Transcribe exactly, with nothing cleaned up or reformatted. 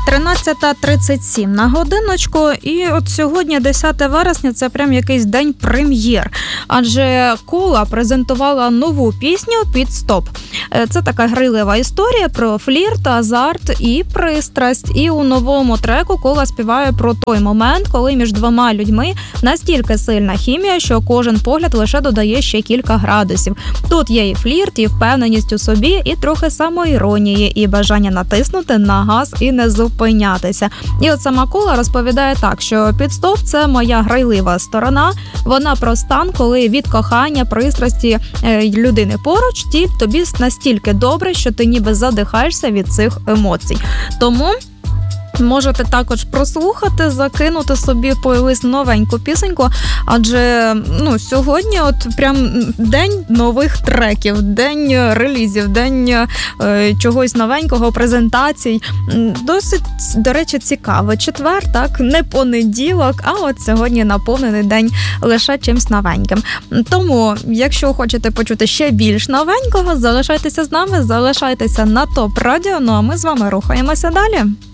тринадцята тридцять сім на годиночку, і от сьогодні, десяте вересня, це прям якийсь день прем'єр, адже Кола презентувала нову пісню «Підстоп». Це така грайлива історія про флірт, азарт і пристрасть. І у новому треку Кола співає про той момент, коли між двома людьми настільки сильна хімія, що кожен погляд лише додає ще кілька градусів. Тут є і флірт, і впевненість у собі, і трохи самоіронії, і бажання натиснути на газ і не зупинятися. І от сама Кола розповідає так, що «Підстоп» – це моя грайлива сторона. Вона про стан, коли від кохання, пристрасті людини поруч, ті тобі настільки добре, що ти ніби задихаєшся від цих емоцій. Тому можете також прослухати, закинути собі в плейлист новеньку пісеньку, адже ну, сьогодні от прям день нових треків, день релізів, день е, чогось новенького, презентацій. Досить, до речі, цікаво. Четвер, так, не понеділок, а от сьогодні наповнений день лише чимсь новеньким. Тому, якщо хочете почути ще більш новенького, залишайтеся з нами, залишайтеся на ТОП Радіо, ну а ми з вами рухаємося далі.